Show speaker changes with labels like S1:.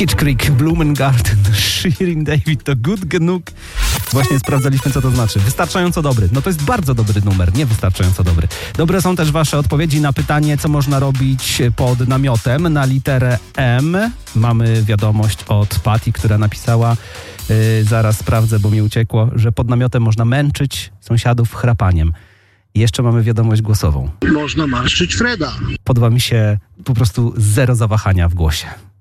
S1: Kitch Creek, Blumengarten, Shirin David to Good Genug. Właśnie sprawdzaliśmy, co to znaczy. Wystarczająco dobry. No to jest bardzo dobry numer, nie wystarczająco dobry. Dobre są też wasze odpowiedzi na pytanie, co można robić pod namiotem. Na literę M mamy wiadomość od Patty, która napisała, zaraz sprawdzę, bo mi uciekło, że pod namiotem można męczyć sąsiadów chrapaniem. I jeszcze mamy wiadomość głosową.
S2: Można marszczyć Freda.
S1: Podoba mi się po prostu zero zawahania w głosie.